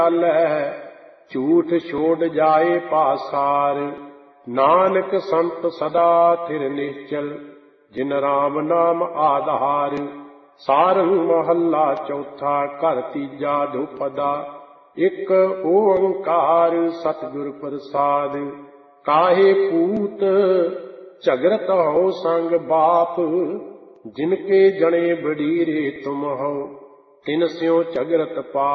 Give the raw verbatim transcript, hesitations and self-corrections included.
ਚਾਲੈ, ਝੂਠ ਛੋੜ ਜਾਏ ਪਾਸਾਰ। ਨਾਨਕ ਸੰਤ ਸਦਾ ਥਿਰ ਨਿਸ਼ਚਲ, ਜਿਨ ਰਾਮ ਨਾਮ ਆਧਾਰ। ਸਾਰੰਗ ਮਹੱਲਾ ਚੌਥਾ, ਘਰ ਤੀਜਾ, ਦੁਪਦਾ। ਇੱਕ ਓੰਕਾਰ ਸਤਿਗੁਰ ਪ੍ਰਸਾਦ। ਕਾਹੇ ਪੂਤ ਝਗਰਤ ਹੋ ਸੰਗ ਬਾਪ, ਜਿਨਕੇ ਜਣੇ ਬਡੀਰੇ ਤੁਮ ਹੋ, ਤਿਨ ਸਿਉ ਝਗਰਤ ਪਾਪ।